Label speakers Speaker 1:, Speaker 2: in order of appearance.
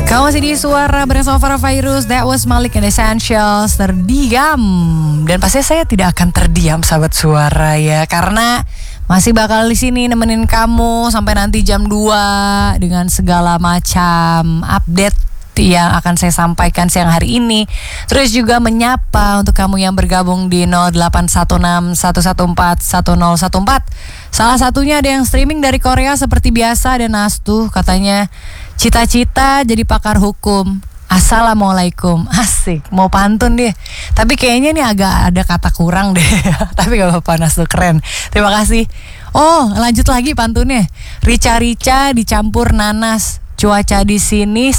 Speaker 1: Kamu masih di Suara bersama Farah Fairuz. That was Malik and Essentials, Terdiam. Dan pasti saya tidak akan terdiam sahabat Suara ya, karena masih bakal di sini nemenin kamu sampai nanti jam 2 dengan segala macam update yang akan saya sampaikan siang hari ini. Terus juga menyapa untuk kamu yang bergabung di 0816114114. Salah satunya ada yang streaming dari Korea seperti biasa, dan Astuh katanya cita-cita jadi pakar hukum. Assalamualaikum. Asik, mau pantun deh. Tapi kayaknya nih agak ada kata kurang deh. Tapi gak apa-apa, Nastu keren. Terima kasih. Oh, lanjut lagi pantunnya. Rica-rica dicampur nanas. Cuaca di sini